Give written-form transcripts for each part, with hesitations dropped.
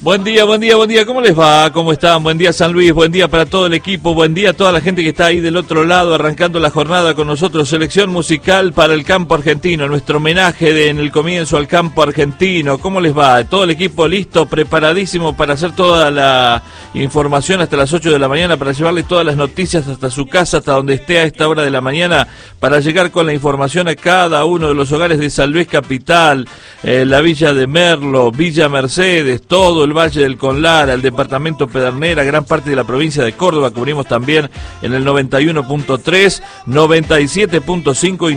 Buen día, ¿cómo les va? ¿Cómo están? Buen día San Luis, buen día para todo el equipo, buen día a toda la gente que está ahí del otro lado arrancando la jornada con nosotros. Selección musical para el campo argentino, nuestro homenaje en el comienzo al campo argentino. ¿Cómo les va? Todo el equipo listo, preparadísimo para hacer toda la información hasta las 8 de la mañana, para llevarle todas las noticias hasta su casa, hasta donde esté a esta hora de la mañana, para llegar con la información a cada uno de los hogares de San Luis Capital, la Villa de Merlo, Villa Mercedes, todo el Valle del Conlara, el departamento Pedernera, gran parte de la provincia de Córdoba. Cubrimos también en el 91.3, 97.5 y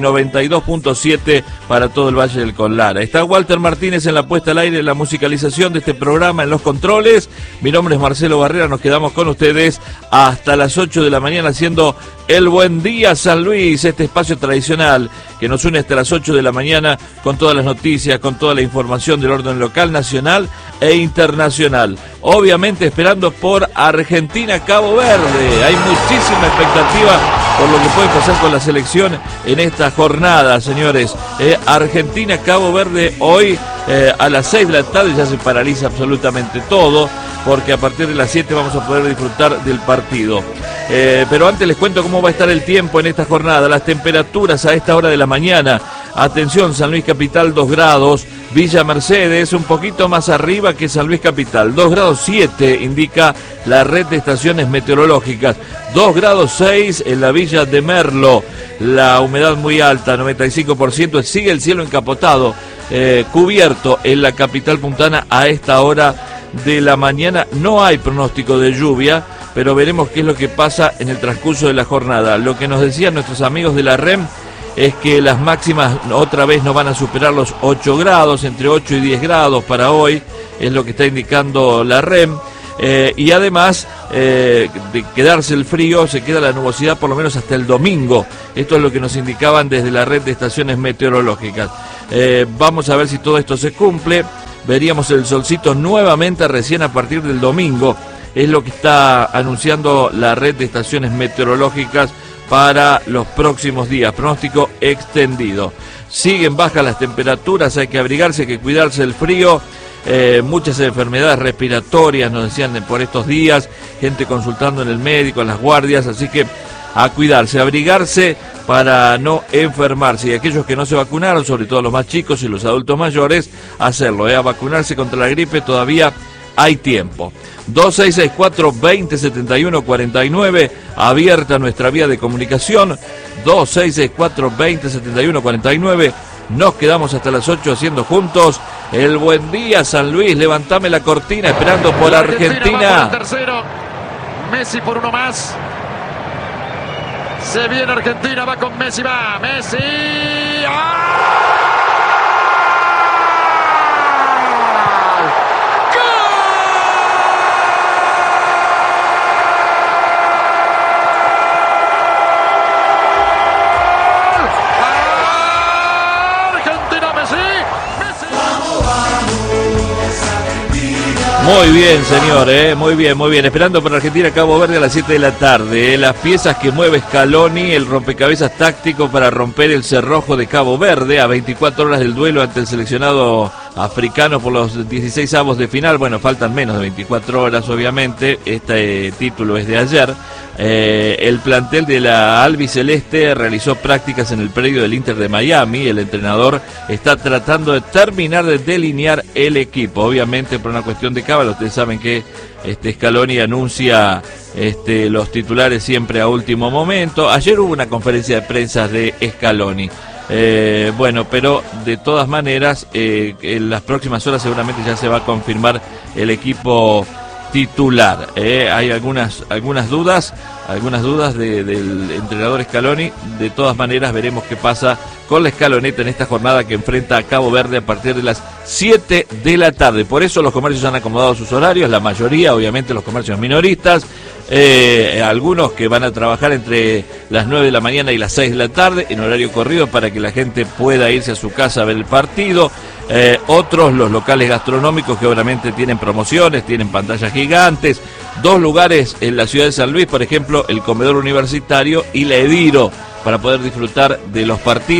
92.7 para todo el Valle del Conlara. Está Walter Martínez en la puesta al aire, en la musicalización de este programa, en los controles. Mi nombre es Marcelo Barrera, nos quedamos con ustedes hasta las 8 de la mañana haciendo el Buen Día San Luis, este espacio tradicional que nos une hasta las 8 de la mañana con todas las noticias, con toda la información del orden local, nacional e internacional. Obviamente esperando por Argentina-Cabo Verde. Hay muchísima expectativa por lo que puede pasar con la selección en esta jornada, señores. Argentina-Cabo Verde hoy a las 6 de la tarde ya se paraliza absolutamente todo, porque a partir de las 7 vamos a poder disfrutar del partido. Pero antes les cuento cómo va a estar el tiempo en esta jornada. Las temperaturas a esta hora de la mañana. Atención, San Luis Capital 2 grados, Villa Mercedes un poquito más arriba que San Luis Capital, 2 grados 7 indica la red de estaciones meteorológicas, 2 grados 6 en la Villa de Merlo, la humedad muy alta, 95%, sigue el cielo encapotado, cubierto en la capital puntana a esta hora de la mañana. No hay pronóstico de lluvia, pero veremos qué es lo que pasa en el transcurso de la jornada. Lo que nos decían nuestros amigos de la REM es que las máximas otra vez no van a superar los 8 grados, entre 8 y 10 grados para hoy, es lo que está indicando la REM. Y además de quedarse el frío, se queda la nubosidad por lo menos hasta el domingo. Esto es lo que nos indicaban desde la red de estaciones meteorológicas. Vamos a ver si todo esto se cumple. Veríamos el solcito nuevamente recién a partir del domingo. Es lo que está anunciando la red de estaciones meteorológicas para los próximos días. Pronóstico extendido. Siguen bajas las temperaturas, hay que abrigarse, hay que cuidarse del frío. Muchas enfermedades respiratorias nos decían por estos días, gente consultando en el médico, en las guardias, así que a cuidarse, a abrigarse para no enfermarse. Y aquellos que no se vacunaron, sobre todo los más chicos y los adultos mayores, hacerlo, a vacunarse contra la gripe, todavía hay tiempo. 2664-2071-49, abierta nuestra vía de comunicación, 2664-2071-49. Nos quedamos hasta las 8 haciendo juntos el Buen Día San Luis. Levantame la cortina, esperando por Argentina. Por el tercero, Messi por uno más. Se viene Argentina, va con Messi, va Messi. ¡Ah! Muy bien, señor, muy bien, muy bien. Esperando por Argentina, Cabo Verde a las 7 de la tarde. Las piezas que mueve Scaloni, el rompecabezas táctico para romper el cerrojo de Cabo Verde a 24 horas del duelo ante el seleccionado africano por los 16avos de final. Bueno, faltan menos de 24 horas, obviamente. Este título es de ayer. El plantel de la albiceleste realizó prácticas en el predio del Inter de Miami. El entrenador está tratando de terminar de delinear el equipo, obviamente por una cuestión de cábala. Ustedes saben que Scaloni anuncia los titulares siempre a último momento. Ayer hubo una conferencia de prensa de Scaloni. Bueno, pero de todas maneras en las próximas horas seguramente ya se va a confirmar el equipo titular. Hay algunas dudas del entrenador Scaloni. De todas maneras veremos qué pasa con la escaloneta en esta jornada que enfrenta a Cabo Verde a partir de las 7 de la tarde. Por eso los comercios han acomodado sus horarios, la mayoría, obviamente los comercios minoristas, algunos que van a trabajar entre las 9 de la mañana y las 6 de la tarde en horario corrido para que la gente pueda irse a su casa a ver el partido. Otros, los locales gastronómicos, que obviamente tienen promociones, tienen pantallas gigantes. 2 lugares en la ciudad de San Luis, por ejemplo, el Comedor Universitario y la Ediro, para poder disfrutar de los partidos.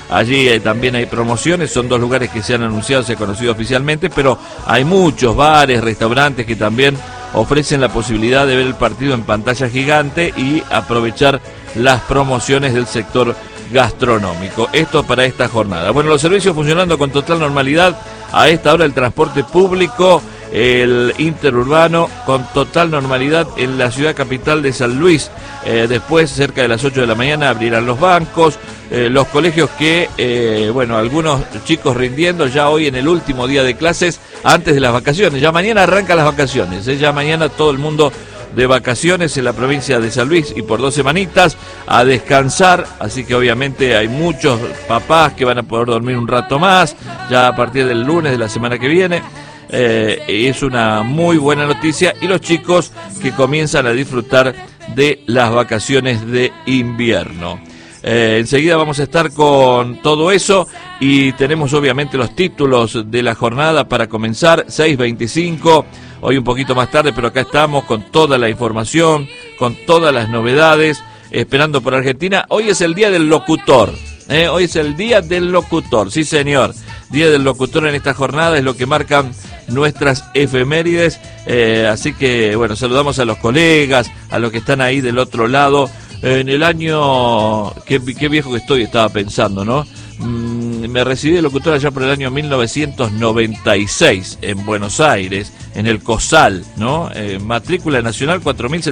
Allí también hay promociones, son 2 lugares que se han anunciado, se han conocido oficialmente, pero hay muchos bares, restaurantes que también ofrecen la posibilidad de ver el partido en pantalla gigante y aprovechar las promociones del sector gastronómico. Esto para esta jornada. Bueno, los servicios funcionando con total normalidad. A esta hora el transporte público, el interurbano con total normalidad en la ciudad capital de San Luis. Después, cerca de las 8 de la mañana, abrirán los bancos, los colegios que, bueno, algunos chicos rindiendo ya hoy en el último día de clases antes de las vacaciones. Ya mañana arrancan las vacaciones, ya mañana todo el mundo de vacaciones en la provincia de San Luis y por 2 semanitas a descansar, así que obviamente hay muchos papás que van a poder dormir un rato más, ya a partir del lunes de la semana que viene. Es una muy buena noticia, y los chicos que comienzan a disfrutar de las vacaciones de invierno. Enseguida vamos a estar con todo eso y tenemos obviamente los títulos de la jornada para comenzar, 6:25, hoy un poquito más tarde, pero acá estamos con toda la información, con todas las novedades, esperando por Argentina. Hoy es el día del locutor, hoy es el día del locutor, sí señor, día del locutor en esta jornada, es lo que marcan nuestras efemérides, así que bueno, saludamos a los colegas, a los que están ahí del otro lado. En el año, qué viejo que estoy, estaba pensando, ¿no? Me recibí de locutor allá por el año 1996 en Buenos Aires, en el COSAL, ¿no? Matrícula nacional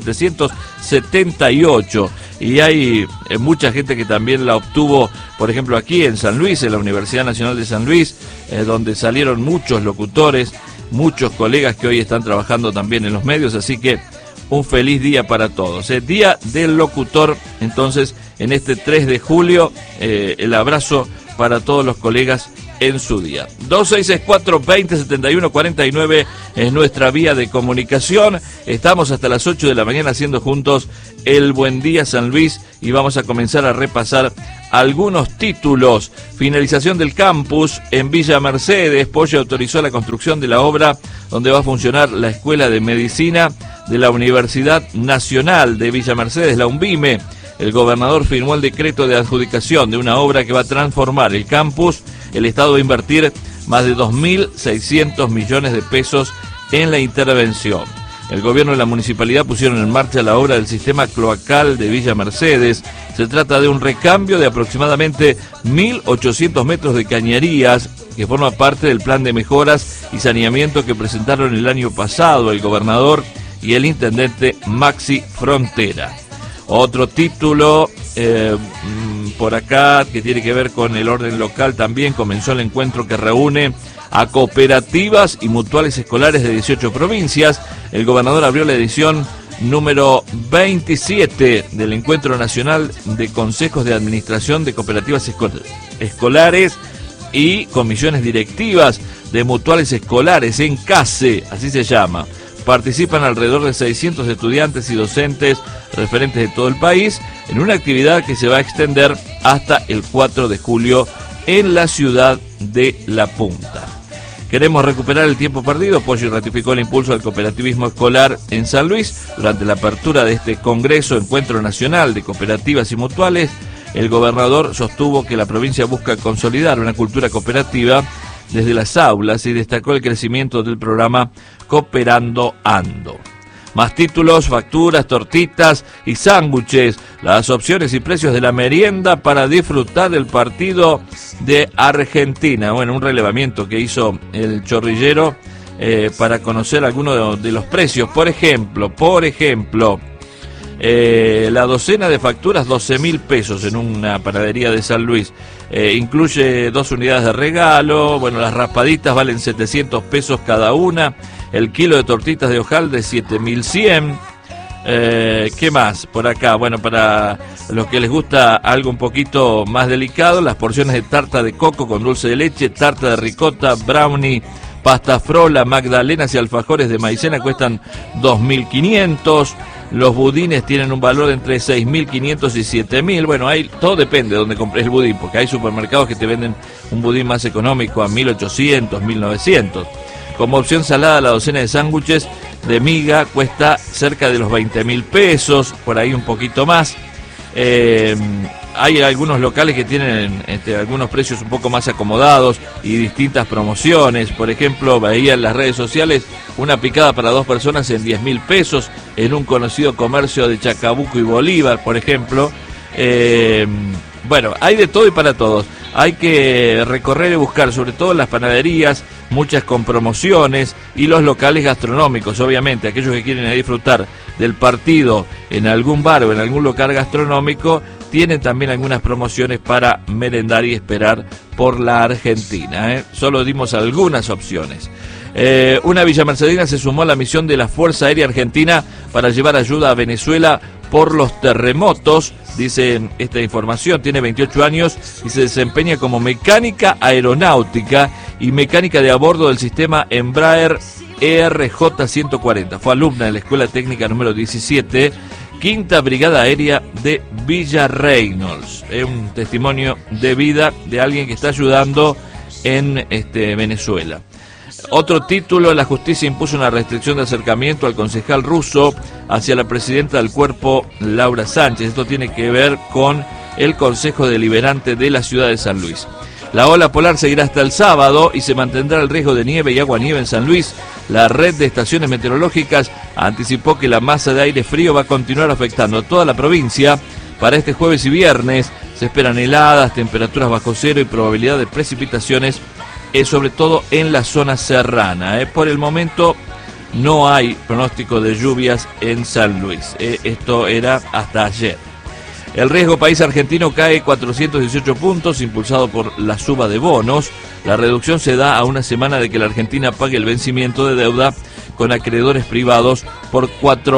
4778, y hay mucha gente que también la obtuvo, por ejemplo aquí en San Luis, en la Universidad Nacional de San Luis, donde salieron muchos locutores, muchos colegas que hoy están trabajando también en los medios, así que un feliz día para todos. Día del locutor, entonces, en este 3 de julio, el abrazo para todos los colegas en su día. 2664-2071-49 es nuestra vía de comunicación. Estamos hasta las 8 de la mañana haciendo juntos el Buen Día San Luis y vamos a comenzar a repasar algunos títulos. Finalización del campus en Villa Mercedes. Polla autorizó la construcción de la obra donde va a funcionar la Escuela de Medicina de la Universidad Nacional de Villa Mercedes, la UNVIME. El gobernador firmó el decreto de adjudicación de una obra que va a transformar el campus. El Estado va a invertir más de 2.600 millones de pesos en la intervención. El gobierno y la municipalidad pusieron en marcha la obra del sistema cloacal de Villa Mercedes. Se trata de un recambio de aproximadamente 1.800 metros de cañerías que forma parte del plan de mejoras y saneamiento que presentaron el año pasado el gobernador y el intendente Maxi Frontera. Otro título por acá que tiene que ver con el orden local también. Comenzó el encuentro que reúne a cooperativas y mutuales escolares de 18 provincias. El gobernador abrió la edición número 27 del Encuentro Nacional de Consejos de Administración de Cooperativas Escolares y Comisiones Directivas de Mutuales Escolares, en CASE, así se llama. Participan alrededor de 600 estudiantes y docentes referentes de todo el país en una actividad que se va a extender hasta el 4 de julio en la ciudad de La Punta. Queremos recuperar el tiempo perdido. Poggi ratificó el impulso al cooperativismo escolar en San Luis. Durante la apertura de este Congreso, Encuentro Nacional de Cooperativas y Mutuales, el gobernador sostuvo que la provincia busca consolidar una cultura cooperativa desde las aulas y destacó el crecimiento del programa Cooperando Ando. Más títulos: facturas, tortitas y sándwiches, las opciones y precios de la merienda para disfrutar del partido de Argentina. Bueno, un relevamiento que hizo el Chorrillero para conocer algunos de los precios. Por ejemplo, la docena de facturas, 12.000 pesos en una panadería de San Luis. Incluye 2 unidades de regalo. Bueno, las raspaditas valen 700 pesos cada una. El kilo de tortitas de hojaldre, 7.100. ¿Qué más por acá? Bueno, para los que les gusta algo un poquito más delicado, las porciones de tarta de coco con dulce de leche, tarta de ricota, brownie, pasta frola, magdalenas y alfajores de maicena cuestan 2.500. Los budines tienen un valor entre 6.500 y 7.000. Bueno, todo depende de donde compres el budín, porque hay supermercados que te venden un budín más económico a 1.800, 1.900. Como opción salada, la docena de sándwiches de miga cuesta cerca de los 20.000 pesos, por ahí un poquito más. hay algunos locales que tienen algunos precios un poco más acomodados y distintas promociones. Por ejemplo, veía en las redes sociales una picada para 2 personas en 10.000 pesos en un conocido comercio de Chacabuco y Bolívar, por ejemplo. Bueno, hay de todo y para todos. Hay que recorrer y buscar, sobre todo las panaderías, muchas con promociones, y los locales gastronómicos, obviamente. Aquellos que quieren disfrutar del partido en algún bar o en algún local gastronómico, tienen también algunas promociones para merendar y esperar por la Argentina. Solo dimos algunas opciones. Una villamercedina se sumó a la misión de la Fuerza Aérea Argentina para llevar ayuda a Venezuela por los terremotos, dice esta información. Tiene 28 años y se desempeña como mecánica aeronáutica y mecánica de a bordo del sistema Embraer ERJ-140. Fue alumna de la Escuela Técnica número 17, Quinta Brigada Aérea de Villa Reynolds. Es un testimonio de vida de alguien que está ayudando en Venezuela. Otro título: la justicia impuso una restricción de acercamiento al concejal ruso hacia la presidenta del cuerpo, Laura Sánchez. Esto tiene que ver con el Consejo Deliberante de la ciudad de San Luis. La ola polar seguirá hasta el sábado y se mantendrá el riesgo de nieve y aguanieve en San Luis. La red de estaciones meteorológicas anticipó que la masa de aire frío va a continuar afectando a toda la provincia. Para este jueves y viernes se esperan heladas, temperaturas bajo cero y probabilidad de precipitaciones, sobre todo en la zona serrana. Por el momento no hay pronóstico de lluvias en San Luis. Esto era hasta ayer. El riesgo país argentino cae 418 puntos, impulsado por la suba de bonos. La reducción se da a una semana de que la Argentina pague el vencimiento de deuda con acreedores privados por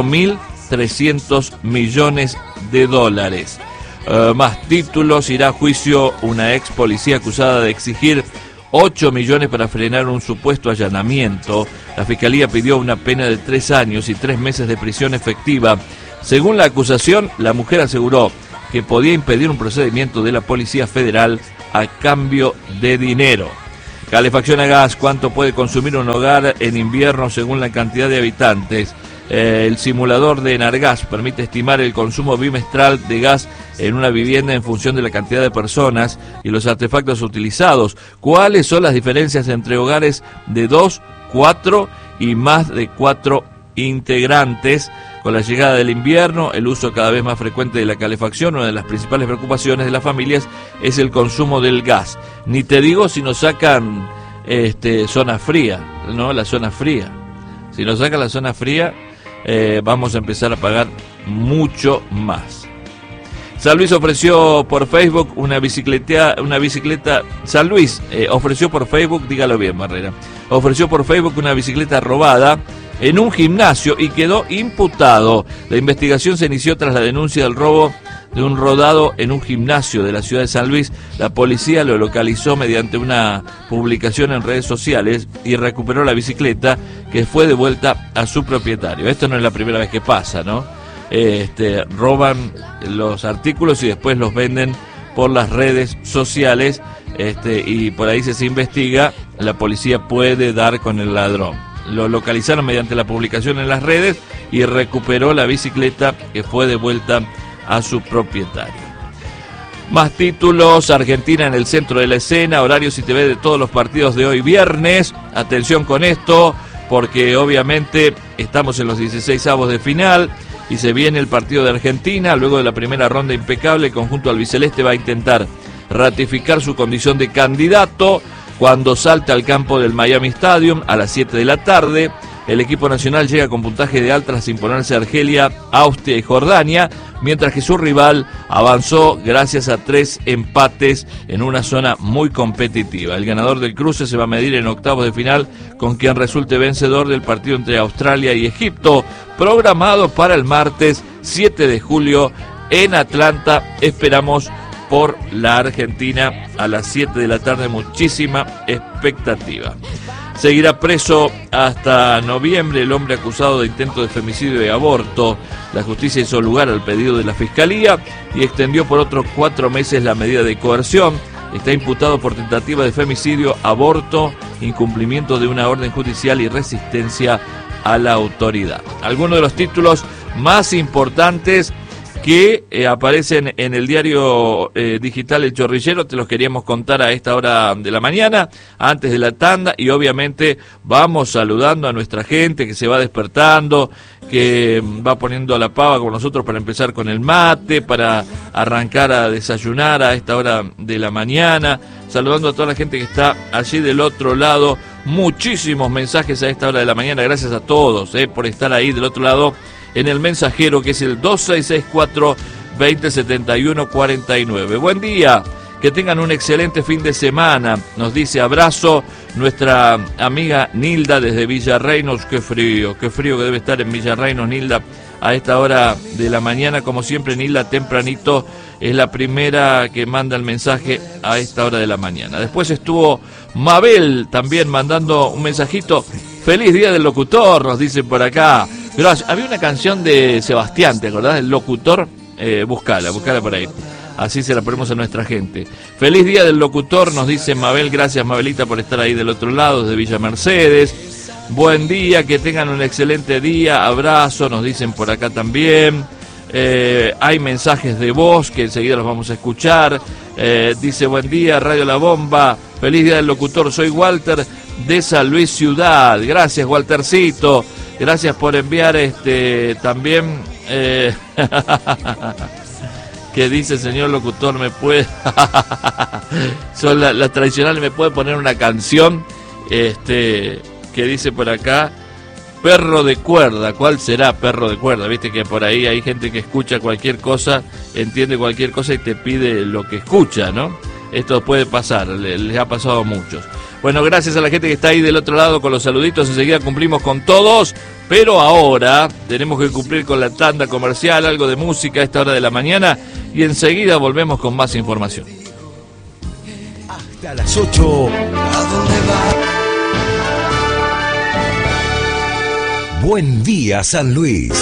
4.300 millones de dólares. Más títulos: irá a juicio una ex policía acusada de exigir 8 millones para frenar un supuesto allanamiento. La Fiscalía pidió una pena de 3 años y 3 meses de prisión efectiva. Según la acusación, la mujer aseguró que podía impedir un procedimiento de la Policía Federal a cambio de dinero. Calefacción a gas: ¿cuánto puede consumir un hogar en invierno según la cantidad de habitantes? El simulador de Enargas permite estimar el consumo bimestral de gas en una vivienda en función de la cantidad de personas y los artefactos utilizados. ¿Cuáles son las diferencias entre hogares de 2, 4 y más de 4 integrantes? Con la llegada del invierno, el uso cada vez más frecuente de la calefacción, una de las principales preocupaciones de las familias es el consumo del gas. Ni te digo si nos sacan zona fría, ¿no? La zona fría. Si nos sacan la zona fría, vamos a empezar a pagar mucho más. San Luis ofreció por Facebook una bicicleta. San Luis ofreció por Facebook, dígalo bien, Barrera, ofreció por Facebook una bicicleta robada en un gimnasio y quedó imputado. La investigación se inició tras la denuncia del robo de un rodado en un gimnasio de la ciudad de San Luis. La policía lo localizó mediante una publicación en redes sociales y recuperó la bicicleta, que fue devuelta a su propietario. Esto no es la primera vez que pasa, ¿no? Roban los artículos y después los venden por las redes sociales, y por ahí se investiga. La policía puede dar con el ladrón. Lo localizaron mediante la publicación en las redes y recuperó la bicicleta, que fue devuelta a su propietario. Más títulos: Argentina en el centro de la escena, horarios y TV de todos los partidos de hoy viernes. Atención con esto, porque obviamente estamos en los 16avos de final y se viene el partido de Argentina. Luego de la primera ronda impecable, el conjunto albiceleste va a intentar ratificar su condición de candidato cuando salta al campo del Miami Stadium a las 7 de la tarde. El equipo nacional llega con puntaje de alta tras imponerse a Argelia, Austria y Jordania, mientras que su rival avanzó gracias a 3 empates en una zona muy competitiva. El ganador del cruce se va a medir en octavos de final con quien resulte vencedor del partido entre Australia y Egipto, programado para el martes 7 de julio en Atlanta. Esperamos por la Argentina a las 7 de la tarde, muchísima expectativa. Seguirá preso hasta noviembre el hombre acusado de intento de femicidio y aborto. La justicia hizo lugar al pedido de la Fiscalía y extendió por otros 4 meses la medida de coerción. Está imputado por tentativa de femicidio, aborto, incumplimiento de una orden judicial y resistencia a la autoridad. Algunos de los títulos más importantes que aparecen en el diario digital El Chorrillero. Te los queríamos contar a esta hora de la mañana, antes de la tanda, y obviamente vamos saludando a nuestra gente que se va despertando, que va poniendo la pava con nosotros para empezar con el mate, para arrancar a desayunar a esta hora de la mañana, saludando a toda la gente que está allí del otro lado. Muchísimos mensajes a esta hora de la mañana, gracias a todos por estar ahí del otro lado en el mensajero, que es el 2664-2071-49. Buen día, que tengan un excelente fin de semana, nos dice abrazo nuestra amiga Nilda desde Villarreynos. Qué frío que debe estar en Villarreynos, Nilda, a esta hora de la mañana. Como siempre, Nilda tempranito es la primera que manda el mensaje a esta hora de la mañana. Después estuvo Mabel también mandando un mensajito. Feliz día del locutor, nos dicen por acá. Pero había una canción de Sebastián, ¿te acordás? El locutor, buscala por ahí. Así se la ponemos a nuestra gente. Feliz día del locutor, nos dice Mabel. Gracias, Mabelita, por estar ahí del otro lado, desde Villa Mercedes. Buen día, que tengan un excelente día. Abrazo, nos dicen por acá también. Hay mensajes de voz que enseguida los vamos a escuchar. Dice, buen día, Radio La Bomba. Feliz día del locutor, soy Walter de San Luis Ciudad. Gracias, Waltercito. Gracias por enviar también. Que dice, señor locutor, me puede. Son las tradicionales, me puede poner una canción. Que dice por acá, perro de cuerda. ¿Cuál será perro de cuerda? Viste que por ahí hay gente que escucha cualquier cosa, entiende cualquier cosa y te pide lo que escucha, ¿no? Esto puede pasar, les ha pasado a muchos. Bueno, gracias a la gente que está ahí del otro lado con los saluditos. Enseguida cumplimos con todos, pero ahora tenemos que cumplir con la tanda comercial, algo de música a esta hora de la mañana, y enseguida volvemos con más información. Hasta las 8. ¿A dónde va? Buen día, San Luis.